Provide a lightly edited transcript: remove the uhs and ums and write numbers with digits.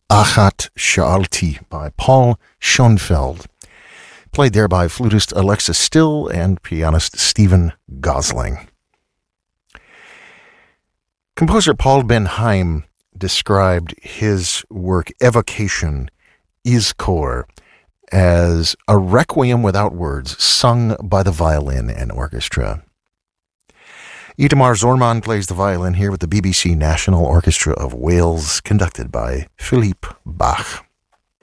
Achat Sha'alti by Paul Schoenfeld, played there by flutist Alexa Still and pianist Stephen Gosling. Composer Paul Ben Haim described his work Evocation, Izkor, as a requiem without words sung by the violin and orchestra. Itamar Zorman plays the violin here with the BBC National Orchestra of Wales, conducted by Philippe Bach.